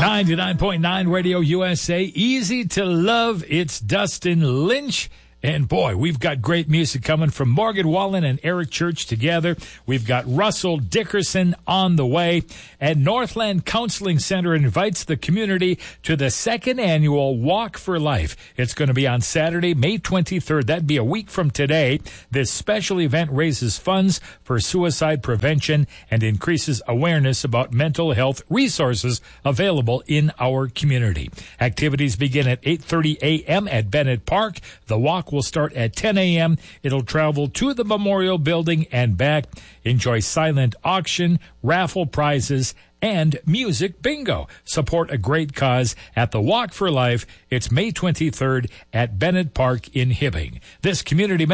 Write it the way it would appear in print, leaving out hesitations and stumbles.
99.9 Radio USA, easy to love. It's Dustin Lynch. And boy, we've got great music coming from Morgan Wallen and Eric Church together. We've got Russell Dickerson on the way. And Northland Counseling Center invites the community to the second annual Walk for Life. It's going to be on Saturday, May 23rd. That'd be a week from today. This special event raises funds for suicide prevention and increases awareness about mental health resources available in our community. Activities begin at 8:30 a.m. at Bennett Park. The walk will start at 10 a.m. It'll travel to the Memorial Building and back. Enjoy silent auction, raffle prizes, and music bingo. Support a great cause at the Walk for Life. It's May 23rd at Bennett Park in Hibbing. This community